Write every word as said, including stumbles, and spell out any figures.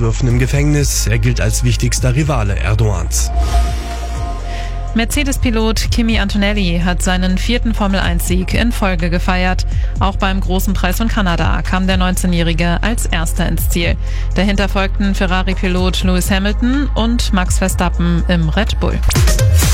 Vorwürfen im Gefängnis. Er gilt als wichtigster Rivale Erdogans. Mercedes-Pilot Kimi Antonelli hat seinen vierten Formel eins Sieg in Folge gefeiert. Auch beim Großen Preis von Kanada kam der neunzehnjährige als Erster ins Ziel. Dahinter folgten Ferrari-Pilot Lewis Hamilton und Max Verstappen im Red Bull.